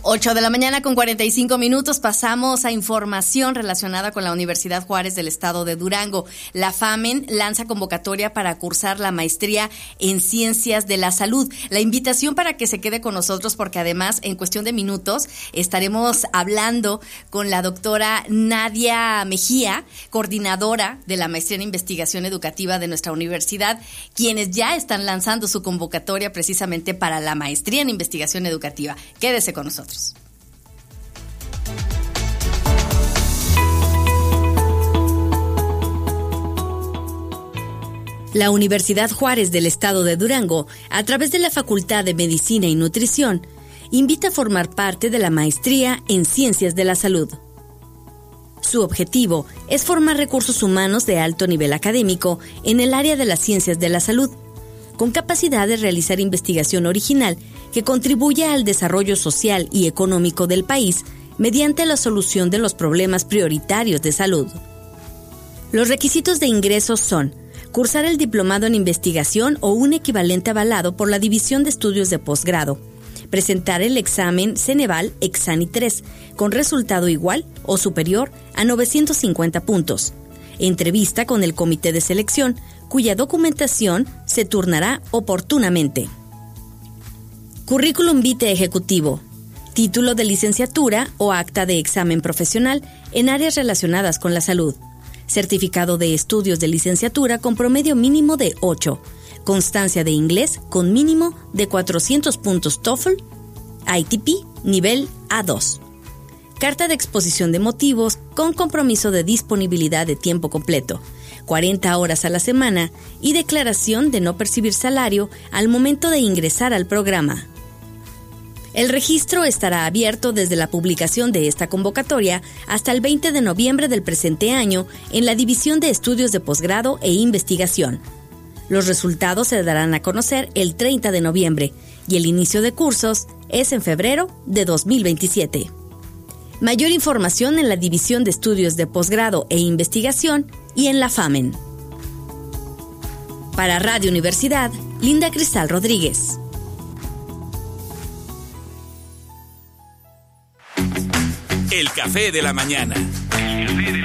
8 de la mañana con 45 minutos, pasamos a información relacionada con la Universidad Juárez del Estado de Durango. La FAMEN lanza convocatoria para cursar la maestría en Ciencias de la Salud. La invitación para que se quede con nosotros, porque además en cuestión de minutos estaremos hablando con la doctora Nadia Mejía, coordinadora de la maestría en investigación educativa de nuestra universidad, quienes ya están lanzando su convocatoria precisamente para la maestría en investigación educativa. Quédese con nosotros. La Universidad Juárez del Estado de Durango, a través de la Facultad de Medicina y Nutrición, invita a formar parte de la maestría en Ciencias de la Salud. Su objetivo es formar recursos humanos de alto nivel académico en el área de las ciencias de la salud, con capacidad de realizar investigación original que contribuya al desarrollo social y económico del país mediante la solución de los problemas prioritarios de salud. Los requisitos de ingreso son cursar el diplomado en investigación o un equivalente avalado por la División de Estudios de Posgrado, presentar el examen Ceneval Exani 3 con resultado igual o superior a 950 puntos, entrevista con el comité de selección, cuya documentación se turnará oportunamente. Currículum vitae ejecutivo, título de licenciatura o acta de examen profesional en áreas relacionadas con la salud, certificado de estudios de licenciatura con promedio mínimo de 8, constancia de inglés con mínimo de 400 puntos TOEFL, ITP nivel A2, carta de exposición de motivos con compromiso de disponibilidad de tiempo completo, 40 horas a la semana y declaración de no percibir salario al momento de ingresar al programa. El registro estará abierto desde la publicación de esta convocatoria hasta el 20 de noviembre del presente año en la División de Estudios de Posgrado e Investigación. Los resultados se darán a conocer el 30 de noviembre y el inicio de cursos es en febrero de 2027. Mayor información en la División de Estudios de Posgrado e Investigación y en la FAMEN. Para Radio Universidad, Linda Cristal Rodríguez. El café de la mañana.